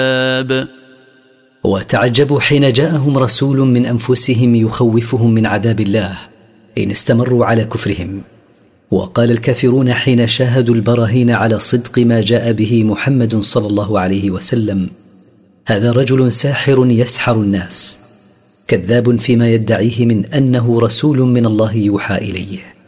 وتعجبوا حين جاءهم رسول من أنفسهم يخوفهم من عذاب الله إن استمروا على كفرهم. وقال الكافرون حين شاهدوا البراهين على صدق ما جاء به محمد صلى الله عليه وسلم: هذا رجل ساحر يسحر الناس، كذاب فيما يدعيه من أنه رسول من الله يوحى إليه.